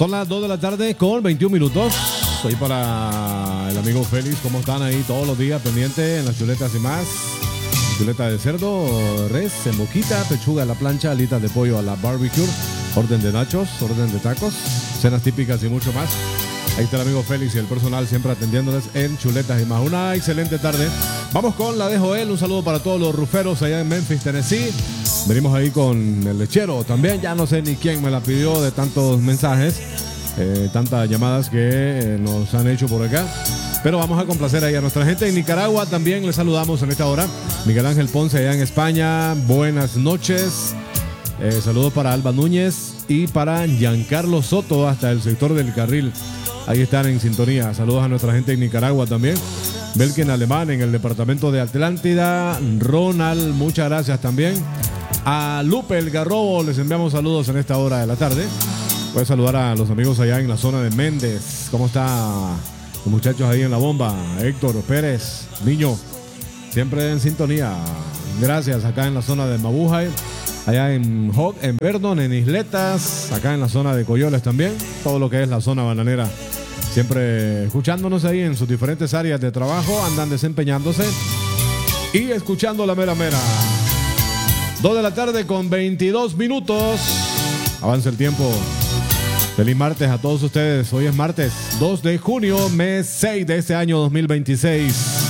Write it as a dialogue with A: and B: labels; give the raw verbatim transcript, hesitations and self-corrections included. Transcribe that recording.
A: Son las dos de la tarde con veintiún minutos. Soy para el amigo Félix. ¿Cómo están ahí todos los días pendientes en las chuletas y más? Chuleta de cerdo, res, en boquita, pechuga a la plancha, alitas de pollo a la barbecue, orden de nachos, orden de tacos, cenas típicas y mucho más. Ahí está el amigo Félix y el personal siempre atendiéndoles en chuletas y más. Una excelente tarde. Vamos con la de Joel. Un saludo para todos los ruferos allá en Memphis, Tennessee. Venimos ahí con el lechero también. Ya no sé ni quién me la pidió de tantos mensajes, eh, tantas llamadas que eh, nos han hecho por acá. Pero vamos a complacer ahí a nuestra gente en Nicaragua. También les saludamos en esta hora. Miguel Ángel Ponce allá en España. Buenas noches. Eh, saludos para Alba Núñez y para Giancarlo Soto hasta el sector del Carril. Ahí están en sintonía. Saludos a nuestra gente en Nicaragua también. Belken Alemán en el departamento de Atlántida. Ronald, muchas gracias también. A Lupe el Garrobo les enviamos saludos en esta hora de la tarde. Voy a saludar a los amigos allá en la zona de Méndez. ¿Cómo está los muchachos ahí en la bomba? Héctor Pérez, niño, siempre en sintonía. Gracias acá en la zona de Mabujay. Allá en Hog, en Verdon, en Isletas, acá en la zona de Coyoles también, todo lo que es la zona bananera, siempre escuchándonos ahí en sus diferentes áreas de trabajo, andan desempeñándose y escuchando la mera mera. dos de la tarde con veintidós minutos, avanza el tiempo. Feliz martes a todos ustedes, hoy es martes dos de junio, mes seis de este año dos mil veintiséis.